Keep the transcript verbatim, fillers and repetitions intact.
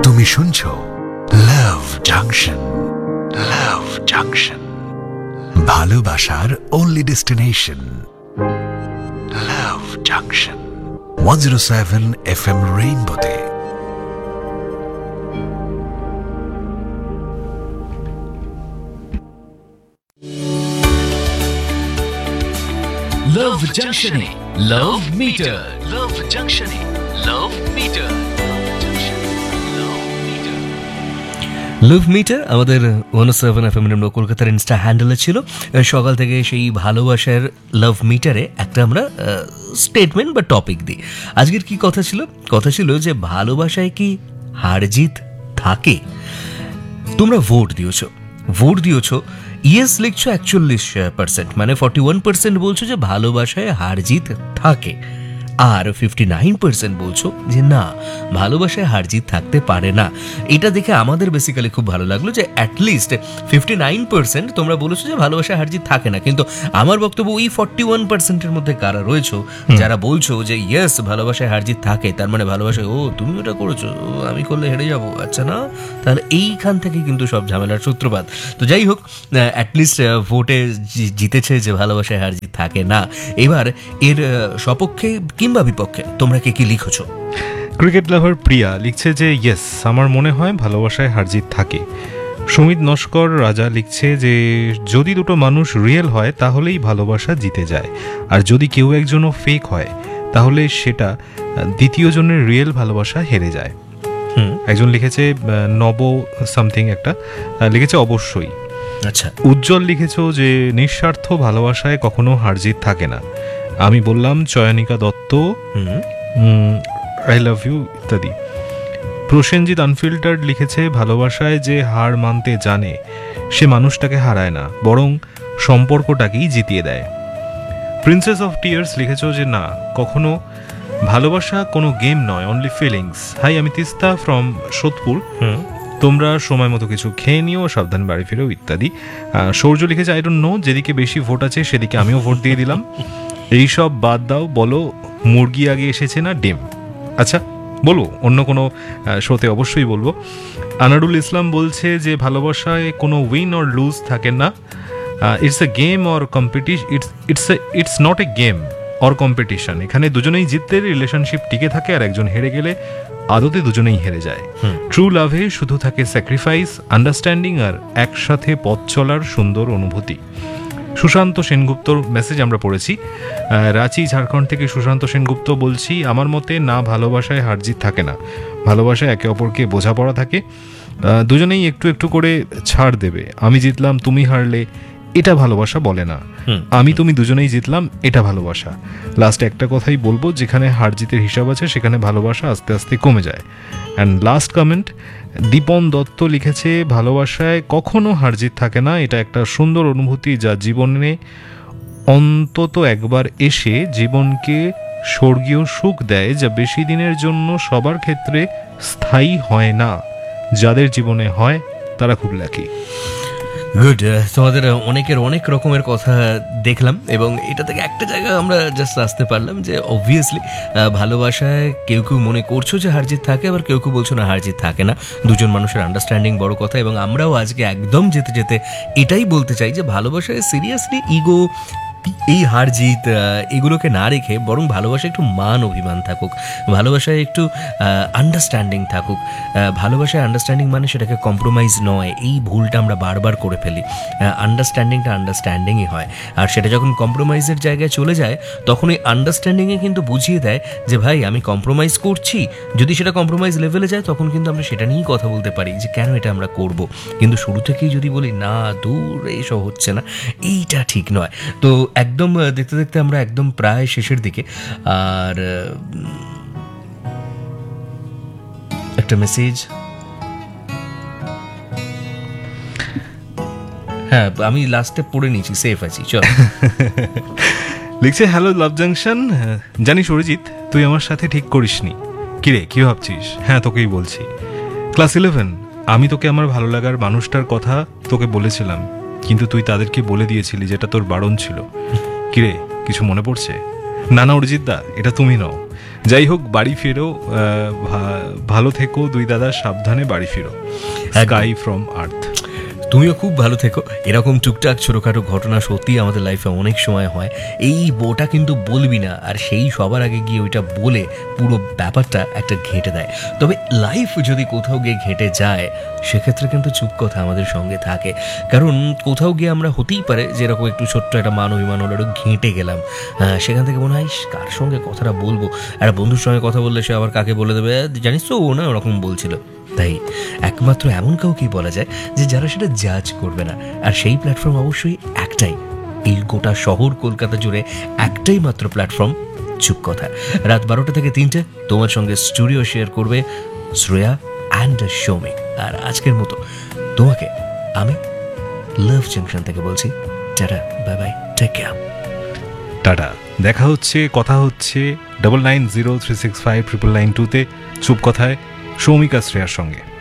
তুমি শুনছো লাভ জাংশন। লাভ জাংশন, ভালোবাসার only destination. লাভ junction one oh seven F M রেইনবোতে। লাভ জাংশনে লাভ metre. লাভ জাংশনে লাভ metre. লাভ metre আমাদের one ও seven F M কলকাতার Insta হ্যান্ডেলে ছিল। সকাল থেকে সেই ভালোবাসার লাভ মিটারে একটা আমরা স্টেটমেন্ট বা টপিক দিই। আজকের কি কথা ছিল? কথা ছিল যে ভালোবাসায় কি হার জিত থাকে? তোমরা ভোট দিয়েছো, ভোট দিয়েছো ইয়েস লিখছো একচল্লিশ পার্সেন্ট, মানে ফর্টি ওয়ান পার্সেন্ট বলছো যে ভালোবাসায় হার জিত থাকে, আর ফিফটি নাইন পার্সেন্ট বলছো যে না, ভালোবাসায় হার জিত থাকতে পারে না। এটা দেখে আমাদের বেসিক্যালি খুব ভালো লাগলো যে অ্যাটলিস্ট ফিফটি নাইন পার্সেন্ট তোমরা বলেছো যে ভালোবাসায় হার জিত থাকে না। কিন্তু আমার বক্তব্য ওই ফর্টি ওয়ান পার্সেন্টের মধ্যে কারা রয়েছো যারা বলছো যে ইয়েস ভালোবাসায় হার জিত থাকে, তার মানে ভালোবাসায় ও তুমি ওটা করেছো, আমি করলে হেরে যাবো, আচ্ছা না, তাহলে এইখান থেকে কিন্তু সব ঝামেলার সূত্রপাত। তো যাই হোক, অ্যাটলিস্ট ভোটে জিতেছে যে ভালোবাসায় হার জিত থাকে না। এবার এর সপক্ষে কিংবা বিপক্ষে তোমরা কে কি লিখেছো? ক্রিকেট লাভার প্রিয়া লিখছে যে ইয়েস, আমার মনে হয় ভালোবাসায় হার জিত থাকে। সুমিত নস্কর রাজা লিখছে যে যদি দুটো মানুষ রিয়েল হয় তাহলেই ভালোবাসা জিতে যায়, আর যদি কেউ একজনও ফেক হয় তাহলে সেটা দ্বিতীয় জনের রিয়েল ভালোবাসা হেরে যায়। একজন লিখেছে নব সামথিং একটা লিখেছে অবশ্যই। আচ্ছা, উজ্জ্বল লিখেছো যে নিঃস্বার্থ ভালোবাসায় কখনো হার জিত থাকে না। আমি বললাম Chayanika Dutta I love you ইত্যাদি। প্রসেনজিৎ আনফিল্টার্ড লিখেছে ভালোবাসায় যে হার মানতে জানে সে মানুষটাকে হারায় না, বরং সম্পর্কটাকেই জিতিয়ে দেয়। প্রিন্সেস অফ টিয়ার্স লিখেছ যে না, কখনো ভালোবাসা কোনো গেম নয়, অনলি ফিলিংস। হাই, আমি তিস্তা ফ্রম সোদপুর। তোমরা সময় মতো কিছু খেয়ে নিও, সাবধান বাড়ি ফিরেও ইত্যাদি। সৌর্য লিখেছে আই ডোন্ট নো, যেদিকে বেশি ভোট আছে সেদিকে আমিও ভোট দিয়ে দিলাম। এইসব বাদ দাও, বলো মুরগি আগে এসেছে না ডিম? আচ্ছা বলবো, অন্য কোনো শোতে অবশ্যই বলবো। আনারুল ইসলাম বলছে যে ভালোবাসায় কোনো উইন অর লুজ থাকে না, it's a game or competition, it's it's it's not a game or competition. এখানে দুজনেই জিততে রিলেশনশিপ টিকে থাকে, আর একজন হেরে গেলে আদতে দুজনেই হেরে যায়। ট্রু লাভে শুধু থাকে স্যাক্রিফাইস, আন্ডারস্ট্যান্ডিং আর একসাথে পথ চলার সুন্দর অনুভূতি। সুশান্ত সেনগুপ্তর মেসেজ আমরা পড়েছি। রাঁচি ঝাড়খণ্ড থেকে সুশান্ত সেনগুপ্ত বলছি, আমার মতে না ভালোবাসায় হার জিত থাকে না, ভালোবাসায় একে অপরকে বোঝাপড়া থাকে, দুজনেই একটু একটু করে ছাড় দেবে। আমি জিতলাম তুমি হারলে এটা ভালোবাসা বলে না, আমি তুমি দুজনেই জিতলাম এটা ভালোবাসা। লাস্ট একটা কথাই বলবো, যেখানে হার জিতের হিসাব আছে সেখানে ভালোবাসা আস্তে আস্তে কমে যায়। অ্যান্ড লাস্ট কমেন্ট দীপন দত্ত লিখেছে ভালোবাসায় কখনো হার জিত থাকে না, এটা একটা সুন্দর অনুভূতি যা জীবনে অন্তত একবার এসে জীবনকে স্বর্গীয় সুখ দেয়, যা বেশি দিনের জন্য সবার ক্ষেত্রে স্থায়ী হয় না। যাদের জীবনে হয় তারা খুব লাকি। গুড, তোমাদের অনেকের অনেক রকমের কথা দেখলাম, এবং এটা থেকে একটা জায়গা আমরা জাস্ট আসতে পারলাম যে অবভিয়াসলি ভালোবাসায় কেউ কেউ মনে করছো যে হারজিত থাকে, আবার কেউ কেউ বলছো না হারজিত থাকে না। দুজন মানুষের আন্ডারস্ট্যান্ডিং বড় কথা, এবং আমরাও আজকে একদম যেতে যেতে এটাই বলতে চাই যে ভালোবাসায় সিরিয়াসলি ইগো, এই হার জিত এগুলোকে না রেখে বরং ভালোবাসায় একটু মান অভিমান থাকুক, ভালোবাসায় একটু আন্ডারস্ট্যান্ডিং থাকুক। ভালোবাসায় আন্ডারস্ট্যান্ডিং মানে সেটাকে কম্প্রোমাইজ নয়, এই ভুলটা আমরা বারবার করে ফেলি। আন্ডারস্ট্যান্ডিংটা আন্ডারস্ট্যান্ডিংই হয়, আর সেটা যখন কম্প্রোমাইজের জায়গায় চলে যায় তখন ওই আন্ডারস্ট্যান্ডিংয়ে কিন্তু বুঝিয়ে দেয় যে ভাই আমি কম্প্রোমাইজ করছি। যদি সেটা কম্প্রোমাইজ লেভেলে যায় তখন কিন্তু আমরা সেটা নিয়েই কথা বলতে পারি যে কেন এটা আমরা করব। কিন্তু শুরু থেকেই যদি বলি না দূর এইসব হচ্ছে না, এইটা ঠিক নয়। তো একদম দেখতে দেখতে আমরা একদম প্রায় শেষের দিকে, আর একটা মেসেজ, হ্যাঁ আমি লাস্টে পড়ে নিয়েছি, সেফ আছি, চল। লিখছে হ্যালো লাভ জাংশন, জানিস অরিজিৎ তুই আমার সাথে ঠিক করিসনি। কিরে কি ভাবছিস? হ্যাঁ তোকেই বলছি। ক্লাস ইলেভেন আমি তোকে আমার ভালো লাগার মানুষটার কথা তোকে বলেছিলাম, কিন্তু তুই তাদেরকে বলে দিয়েছিলি যেটা তোর বারণ ছিল। কিরে কিছু মনে পড়ছে? না না অরিজিৎ দা, এটা তুমি নও। যাই হোক, বাড়ি ফেরো, আহ, ভা- ভালো থেকো দুই দাদা, সাবধানে বাড়ি ফেরো। স্কাই ফ্রম আর্থ। তুমিও খুব ভালো থেকো। এরকম টুকটাক ছোটোখাটো ঘটনা সত্যি আমাদের লাইফে অনেক সময় হয়। এই বোটা কিন্তু বলবি না, আর সেই সবার আগে গিয়ে ওইটা বলে পুরো ব্যাপারটা একটা ঘেঁটে দেয়। তবে লাইফ যদি কোথাও গিয়ে ঘেঁটে যায়, সেক্ষেত্রে কিন্তু চুপ কথা আমাদের সঙ্গে থাকে। কারণ কোথাও গিয়ে আমরা হতেই পারে যেরকম একটু ছোট্ট একটা মান অভিমান হলো, একটু ঘেঁটে গেলাম, সেখান থেকে মনে হয় ইস, কার সঙ্গে কথাটা বলবো। একটা বন্ধুর সঙ্গে কথা বললে সে আবার কাকে বলে দেবে, জানিস তো ও না ওরকম বলছিল। তাই একমাত্র এমন কাউকেই বলা যায় যে যারা সেটা জাজ করবে না, আর সেই প্ল্যাটফর্ম অবশ্যই একটাই। এই গোটা শহর কলকাতা জুড়ে একটাই মাত্র প্ল্যাটফর্ম, চুপ কথা। রাত বারোটা থেকে তিনটে তোমার সঙ্গে স্টুডিও শেয়ার করবে শ্রেয়া অ্যান্ড সৌমিক। আর আজকের মতো তোমাকে আমি লাভ জাংশন থেকে বলছি tata, bye bye, take care. Tata, দেখা হচ্ছে, কথা হচ্ছে double nine zero three six five triple nine টুতে চুপ কথায় সৌমিকা শ্রেয়ার সঙ্গে।